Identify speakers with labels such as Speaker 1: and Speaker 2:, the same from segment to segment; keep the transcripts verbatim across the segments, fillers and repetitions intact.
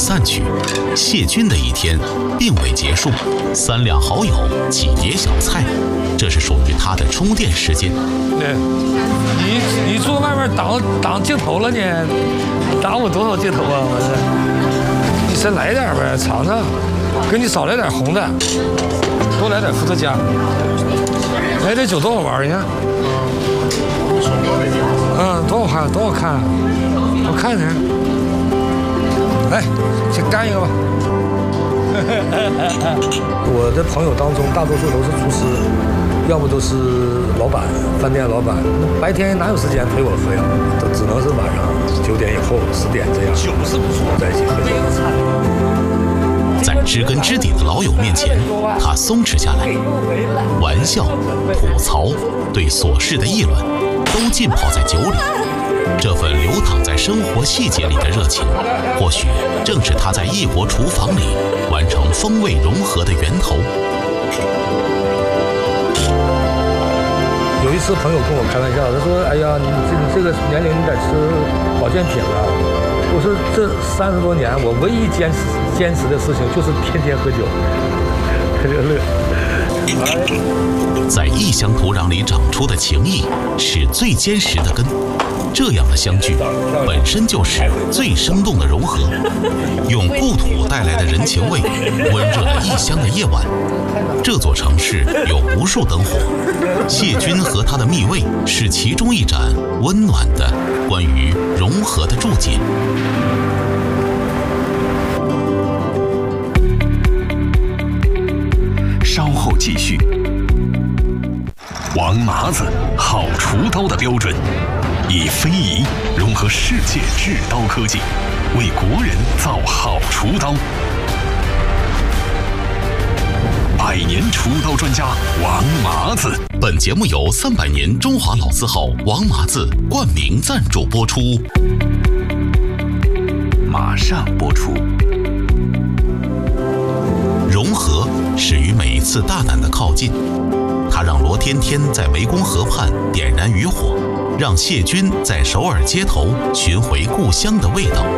Speaker 1: 散去，谢军的一天并未结束。三两好友，几碟小菜，这是属于他的充电时间。
Speaker 2: 对，你你坐外面挡挡镜头了呢，挡我多少镜头啊！我这，你再来点呗，尝尝，给你少来点红的，多来点伏特加，来点酒多好玩，你看。嗯，多好看，多好看啊！我看看，来，先干一个吧。我的朋友当中，大多数都是厨师，要不都是老板，饭店老板。白天哪有时间陪我喝呀？都只能是晚上九点以后、十点这样。酒是不错，在一起喝酒。
Speaker 1: 在知根知底的老友面前，他松弛下来，玩笑、吐槽、对琐事的议论，都浸泡在酒里。这份流淌在生活细节里的热情，或许正是他在异国厨房里完成风味融合的源头。
Speaker 2: 有一次朋友跟我开玩笑，他说：“哎呀，你这你这个年龄你得吃保健品了。”我说：“这三十多年，我唯一坚持坚持的事情就是天天喝酒，喝着乐。”
Speaker 1: 在异乡土壤里长出的情谊是最坚实的根，这样的相聚本身就是最生动的融合，用故土带来的人情味温热了异乡的夜晚。这座城市有无数灯火，谢军和他的蜜味是其中一盏温暖的关于融合的注解。
Speaker 3: 稍后继续。王麻子好厨刀的标准，以非遗融合世界制刀科技，为国人造好厨刀。百年厨刀专家王麻子。
Speaker 1: 本节目由三百年中华老字号王麻子冠名赞助播出。
Speaker 3: 马上播出。
Speaker 1: 融合始于每一次大胆的靠近，它让罗天天在湄公河畔点燃渔火，让谢军在首尔街头寻回故乡的味道。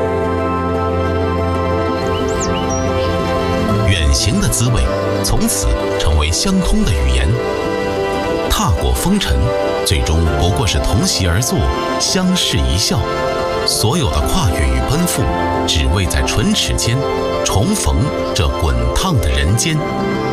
Speaker 1: 远行的滋味从此成为相通的语言。踏过风尘，最终不过是同席而坐，相视一笑。所有的跨越与奔赴，只为在唇齿间重逢这滚烫的人间。